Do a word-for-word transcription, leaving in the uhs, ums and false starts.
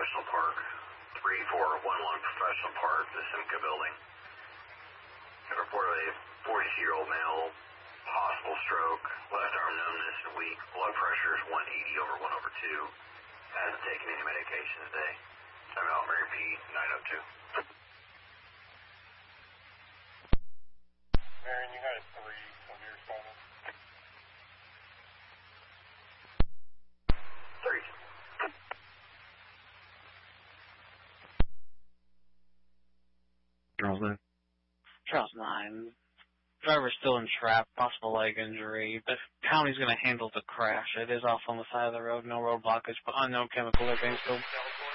Professional Park, three four one one Professional Park, the Simca building. Report a forty-two-year-old male, possible stroke, left arm numbness and weak, blood pressure is one eighty over one over two. Hasn't taken any medication today. I'm out, Mary P, nine oh two. Marion, you had a three when you responded. Three. Charles nine. Charles nine. Driver's still entrapped, possible leg injury. The county's going to handle the crash. It is off on the side of the road, no road blockage, but unknown chemical are being still.